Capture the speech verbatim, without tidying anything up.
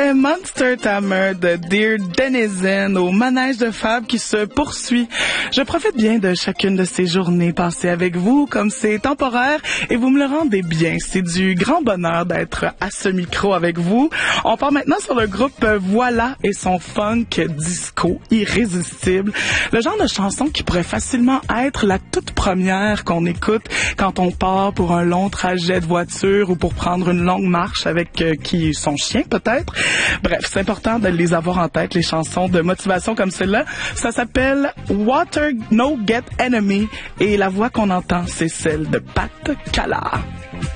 C'était Monster Tamer de Dear Denizen au manège de Fab qui se poursuit. Je profite bien de chacune de ces journées passées avec vous, comme c'est temporaire et vous me le rendez bien. C'est du grand bonheur d'être à ce micro avec vous. On part maintenant sur le groupe Voilà et son funk disco irrésistible. Le genre de chanson qui pourrait facilement être la toute première qu'on écoute quand on part pour un long trajet de voiture ou pour prendre une longue marche avec euh, qui son chien peut-être. Bref, c'est important de les avoir en tête, les chansons de motivation comme celle-là. Ça s'appelle Water No Get Enemy et la voix qu'on entend, c'est celle de Pat Cala.